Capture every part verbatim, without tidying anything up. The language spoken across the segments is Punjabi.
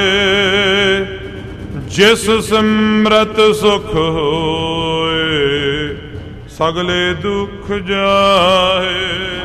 ਜਿਸ ਸਿਮਰਤ ਸੁਖ ਹੋਏ, ਸਗਲੇ ਦੁਖ ਜਾਏ।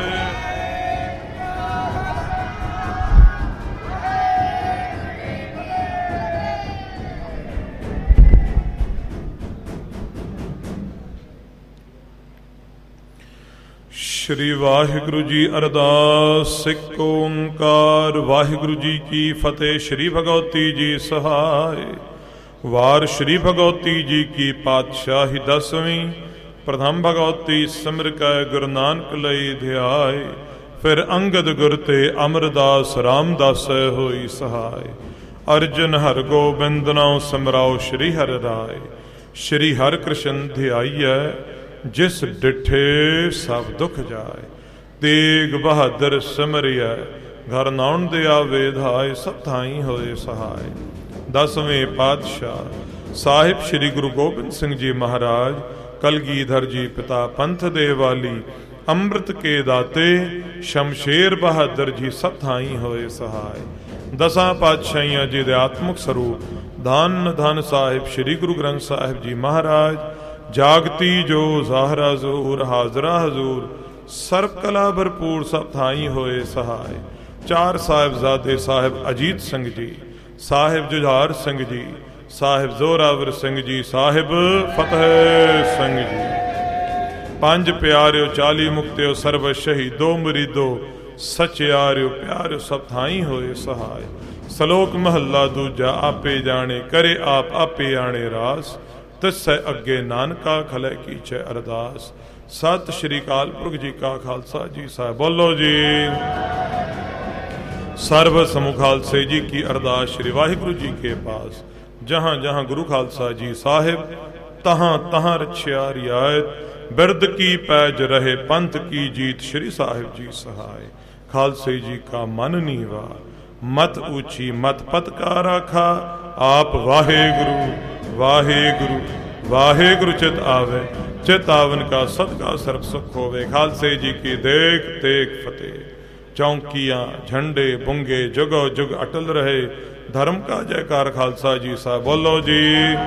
ਸ਼੍ਰੀ ਵਾਹਿਗੁਰੂ ਜੀ ਅਰਦਾਸ। ਸਿੱਖ ਓੰਕਾਰ ਵਾਹਿਗੁਰੂ ਜੀ ਕੀ ਫਤਿਹ। ਸ਼੍ਰੀ ਭਗਵਤੀ ਜੀ ਸਹਾਇ। ਵਾਰ ਸ਼੍ਰੀ ਭਗਵਤੀ ਜੀ ਕੀ ਪਾਤਸ਼ਾਹੀ ਦਸਵੀਂ। ਪ੍ਰਥਮ ਭਗਵਤੀ ਸਿਮਰ ਕੈ ਗੁਰੂ ਨਾਨਕ ਲਈ ਧਿਆਏ। ਫਿਰ ਅੰਗਦ ਗੁਰ ਤੇ ਅਮਰਦਾਸ ਰਾਮਦਾਸੈ ਹੋਈ ਸਹਾਇ। ਅਰਜਨ ਹਰ ਗੋਬਿੰਦ ਨਾਉ ਸਿਮਰਾਓ ਸ਼੍ਰੀ ਹਰਿ ਰਾਏ। ਸ਼੍ਰੀ ਹਰਿ ਕ੍ਰਿਸ਼ਨ ਧਿਆਈਐ, ਜਿਸ ਡਿਠੇ ਸਭ ਦੁਖ ਜਾਏ। ਤੇਗ ਬਹਾਦਰ ਸਿਮਰਿਐ, ਘਰ ਨਾਉਣ ਦੇ ਆਵੇ ਧਾਏ। ਸਭ ਥਾਈ ਹੋਏ ਸਹਾਇ। ਦਸਵੇਂ ਪਾਤਸ਼ਾਹ ਸਾਹਿਬ ਸ਼੍ਰੀ ਗੁਰੂ ਗੋਬਿੰਦ ਸਿੰਘ ਜੀ ਮਹਾਰਾਜ ਕਲਗੀਧਰ ਜੀ ਪਿਤਾ ਪੰਥ ਦੇ ਵਾਲੀ, ਅੰਮ੍ਰਿਤ ਕੇ ਦਾਤੇ ਸ਼ਮਸ਼ੇਰ ਬਹਾਦਰ ਜੀ ਸਭ ਥਾਈ ਹੋਏ ਸਹਾਇ। ਦਸਾਂ ਪਾਤਸ਼ਾਹੀਆਂ ਜੀ ਦੇ ਆਤਮਿਕ ਸਰੂਪ ਧੰਨ ਧੰਨ ਸਾਹਿਬ ਸ਼੍ਰੀ ਗੁਰੂ ਗ੍ਰੰਥ ਸਾਹਿਬ ਜੀ ਮਹਾਰਾਜ। ਜਾਗਤੀ ਜੋ ਜ਼ਾਹਰਾ ਜ਼ਹੂਰ, ਹਾਜ਼ਰਾ ਹਜ਼ੂਰ, ਸਰਬ ਕਲਾ ਭਰਪੂਰ ਸਭ ਥਾਈ ਹੋਏ ਸਹਾਇ। ਚਾਰ ਸਾਹਿਬਜ਼ਾਦੇ ਸਾਹਿਬ ਅਜੀਤ ਸਿੰਘ ਜੀ, ਸਾਹਿਬ ਜੁਝਾਰ ਸਿੰਘ ਜੀ, ਸਾਹਿਬ ਜ਼ੋਰਾਵਰ ਸਿੰਘ ਜੀ, ਸਾਹਿਬ ਫਤਿਹ ਸਿੰਘ ਜੀ। ਪੰਜ ਪਿਆਰਿਓ ਚਾਲੀ ਮੁਕਤਿਓ, ਸਰਬ ਸ਼ਹੀਦੋ ਮੁਰੀਦੋ, ਸਚਿਆਰਿਓ ਪਿਆਰਿਓ ਸਭ ਥਾਈ ਹੋਏ ਸਹਾਇ। ਸਲੋਕ ਮਹੱਲਾ ਦੂਜਾ। ਆਪੇ ਜਾਣੇ ਕਰੇ ਆਪ ਆਪੇ ਆਣੇ ਰਾਸ, ਤਿਸੈ ਅੱਗੇ ਨਾਨਕਾ ਖਲੇ ਕੀਚੈ ਅਰਦਾਸ। ਸਤਿ ਸ਼੍ਰੀ ਅਕਾਲ ਪੁਰਖ ਜੀ ਕਾ ਖਾਲਸਾ ਜੀ ਸਾਹਿਬ। ਬੋਲੋ ਜੀ। ਸਰਬ ਸਮੂਹ ਖਾਲਸੇ ਜੀ ਕੀ ਅਰਦਾਸ। ਸ਼੍ਰੀ ਵਾਹਿਗੁਰੂ ਜੀ ਕੇ ਪਾਸ ਜਹਾਂ ਜਹਾਂ ਗੁਰੂ ਖਾਲਸਾ ਜੀ ਸਾਹਿਬ, ਤਹਾਂ ਤਹਾਂ ਰਛਿਆ ਰਿਆਇਤ। ਬਿਰਦ ਕੀ ਪੈਜ ਰਹੇ ਪੰਥ ਕੀ ਜੀਤ, ਸ਼੍ਰੀ ਸਾਹਿਬ ਜੀ ਸਹਾਇ। ਖਾਲਸੇ ਜੀ ਕਾ ਮਨ ਨੀਵਾ, ਮਤ ਉੱਚੀ ਮਤ ਪਤ ਕਾ ਰਾਖਾ। ਆਪ ਵਾਹਿਗੁਰੂ ਵਾਹਿਗੁਰੂ ਵਾਹਿਗੁਰੂ ਚਿਤ ਆਵੇ, ਚਿਤ ਆਵਨ ਕਾ ਸਦਕਾ ਸਰਬ ਸੁਖ ਹੋਵੇ। ਖਾਲਸੇ ਜੀ ਕੀ ਦੇਖ ਤੇਗ ਫਤਿਹ। ਚੌਂਕੀਆਂ ਝੰਡੇ ਬੁੰਗੇ ਜੁਗੋ ਜੁਗ ਅਟਲ ਰਹੇ, ਧਰਮ ਕਾ ਜੈਕਾਰ ਖਾਲਸਾ ਜੀ ਸਾਹਿਬ। ਬੋਲੋ ਜੀ।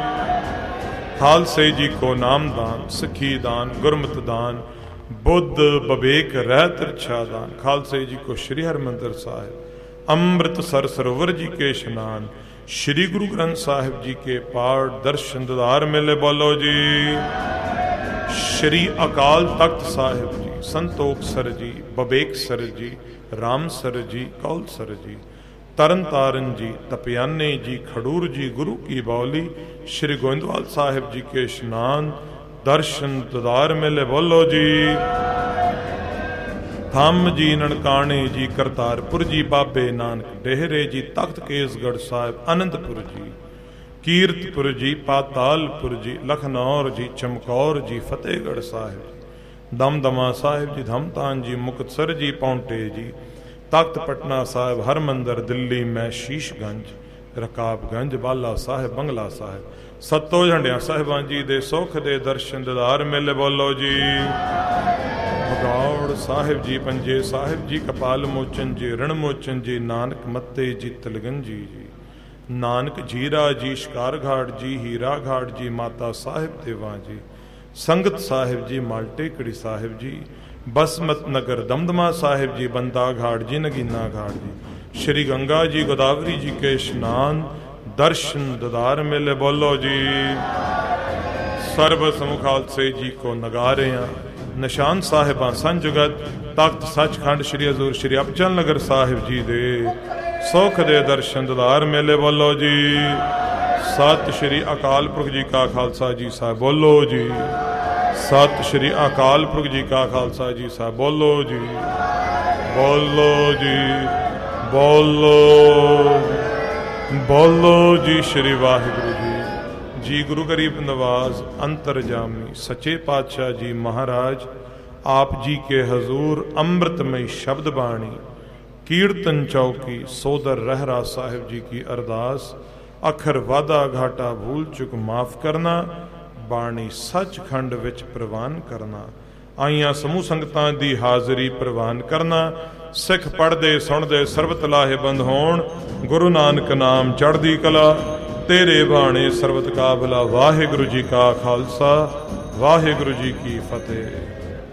ਖਾਲਸੇ ਜੀ ਕੋ ਨਾਮ ਦਾਨ, ਸਿੱਖੀ ਦਾਨ, ਗੁਰਮਤ ਦਾਨ, ਬੁੱਧ ਬਵੇਕ ਰਹਿਤ ਰਛਾ ਦਾਨ। ਖਾਲਸੇ ਜੀ ਕੋ ਸ਼੍ਰੀ ਹਰਿਮੰਦਰ ਸਾਹਿਬ, ਅੰਮ੍ਰਿਤਸਰ ਸਰੋਵਰ ਜੀ ਕੇ ਇਸ਼ਨਾਨ, ਸ਼੍ਰੀ ਗੁਰੂ ਗ੍ਰੰਥ ਸਾਹਿਬ ਜੀ ਕੇ ਪਾਠ ਦਰਸ਼ਨ ਦਿਦਾਰ ਮਿਲੇ। ਬੋਲੋ ਜੀ। ਸ਼੍ਰੀ ਅਕਾਲ ਤਖਤ ਸਾਹਿਬ ਜੀ, ਸੰਤੋਖ ਸਰ ਜੀ, ਬਵੇਕ ਸਰ ਜੀ, ਰਾਮ ਸਰ ਜੀ, ਕੌਲ ਸਰ ਜੀ, ਤਰਨ ਤਾਰਨ ਜੀ, ਤਪਿਆਨੇ ਜੀ, ਖਡੂਰ ਜੀ, ਗੁਰੂ ਕੀ ਬੌਲੀ, ਸ਼੍ਰੀ ਗੋਇੰਦਵਾਲ ਸਾਹਿਬ ਜੀ ਕੇ ਇਸ਼ਨਾਨ ਦਰਸ਼ਨ ਦਿਦਾਰ ਮਿਲੇ। ਬੋਲੋ ਜੀ। ਥੰਮ ਜੀ, ਨਨਕਾਣੇ ਜੀ, ਕਰਤਾਰਪੁਰ ਜੀ, ਬਾਬੇ ਨਾਨਕ ਡੇਹਰੇ ਜੀ, ਤਖਤ ਕੇਸਗੜ੍ਹ ਸਾਹਿਬ, ਅਨੰਦਪੁਰ ਜੀ, ਕੀਰਤਪੁਰ ਜੀ, ਪਾਤਾਲਪੁਰ ਜੀ, ਲਖਨੌਰ ਜੀ, ਚਮਕੌਰ ਜੀ, ਫਤਿਹਗੜ੍ਹ ਸਾਹਿਬ ਜੀ, ਦਮਦਮਾ ਸਾਹਿਬ ਜੀ, ਧਮਤਾਨ ਜੀ, ਮੁਕਤਸਰ ਜੀ, ਪੌਂਟੇ ਜੀ, ਤਖਤ ਪਟਨਾ ਸਾਹਿਬ, ਹਰਮੰਦਰ ਦਿੱਲੀ ਮੈਂ, ਸ਼ੀਸ਼ਗੰਜ, ਰਕਾਬਗੰਜ, ਬਾਲਾ ਸਾਹਿਬ, ਬੰਗਲਾ ਸਾਹਿਬ, ਸੱਤੋ ਝੰਡਿਆਂ ਸਾਹਿਬਾਂ ਜੀ ਦੇ ਸੁਖ ਦੇ ਦਰਸ਼ਨ ਦਿਦਾਰ ਮਿਲੇ। ਬੋਲੋ ਜੀ। ਬਗੌੜ ਸਾਹਿਬ ਜੀ, ਪੰਜੇ ਸਾਹਿਬ ਜੀ, ਕਪਾਲ ਮੋਚਨ ਜੀ, ਰਣ ਮੋਚਨ ਜੀ, ਨਾਨਕ ਮੱਤੇ ਜੀ, ਤਲਗੰਜੀ ਜੀ, ਨਾਨਕ ਜੀਰਾ ਜੀ, ਸ਼ਿਕਾਰ ਘਾਟ ਜੀ, ਹੀਰਾ ਘਾਟ ਜੀ, ਮਾਤਾ ਸਾਹਿਬ ਦੇਵਾਂ ਜੀ, ਸੰਗਤ ਸਾਹਿਬ ਜੀ, ਮਾਲਟੇ ਕੜੀ ਸਾਹਿਬ ਜੀ, ਬਸਮਤ ਨਗਰ ਦਮਦਮਾ ਸਾਹਿਬ ਜੀ, ਬੰਦਾ ਘਾਟ ਜੀ, ਨਗੀਨਾ ਘਾਟ ਜੀ, ਸ਼੍ਰੀ ਗੰਗਾ ਜੀ, ਗੋਦਾਵਰੀ ਜੀ ਕੇ ਇਸ਼ਨਾਨ ਦਰਸ਼ਨ ਦਿਦਾਰ ਮਿਲੇ। ਬੋਲੋ ਜੀ। ਸਰਬ ਸਮੂਹ ਖਾਲਸੇ ਜੀ ਕੋ ਨਗਾਰਿਆਂ, ਨਿਸ਼ਾਨ ਸਾਹਿਬਾਂ ਸੰਜੁਗਤ, ਤਖਤ ਸੱਚਖੰਡ ਸ਼੍ਰੀ ਹਜ਼ੂਰ ਸ਼੍ਰੀ ਅਬਚਲ ਨਗਰ ਸਾਹਿਬ ਜੀ ਦੇ ਸੁਖ ਦੇ ਦਰਸ਼ਨ ਦਿਦਾਰ ਮਿਲੇ। ਬੋਲੋ ਜੀ। ਸਤਿ ਸ਼੍ਰੀ ਅਕਾਲ ਪੁਰਖ ਜੀ ਕਾ ਖਾਲਸਾ ਜੀ ਸਾਹਿਬ। ਬੋਲੋ ਜੀ। ਸਤਿ ਸ਼੍ਰੀ ਅਕਾਲ ਪੁਰਖ ਜੀ ਕਾ ਖਾਲਸਾ ਜੀ ਸਾਹਿਬ। ਬੋਲੋ ਜੀ। ਬੋਲੋ ਜੀ। ਬੋਲੋ ਬੋਲੋ ਜੀ। ਸ਼੍ਰੀ ਵਾਹਿਗੁਰੂ ਜੀ। ਜੀ ਗੁਰੂ ਗਰੀਬ ਨਵਾਜ਼ ਅੰਤਰਜਾਮੀ ਸੱਚੇ ਪਾਤਸ਼ਾਹ ਜੀ ਮਹਾਰਾਜ ਆਪ जी के हजूर अमृतमय शब्द बाणी कीर्तन चौकी सोदर रहरा साहिब जी की अरदास अखर वादा घाटा भूल चुक माफ करना बाणी सचखंड विच प्रवान करना आईयां समूह संगतां दी हाज़री प्रवान करना ਸਿੱਖ ਪੜ੍ਹਦੇ ਸੁਣਦੇ ਸਰਬਤ ਲਾਹੇਬੰਦ ਹੋਣ। ਗੁਰੂ ਨਾਨਕ ਨਾਮ ਚੜ੍ਹਦੀ ਕਲਾ, ਤੇਰੇ ਬਾਣੇ ਸਰਬਤ ਕਾ ਭਲਾ। ਵਾਹਿਗੁਰੂ ਜੀ ਕਾ ਖਾਲਸਾ, ਵਾਹਿਗੁਰੂ ਜੀ ਕੀ ਫਤਿਹ।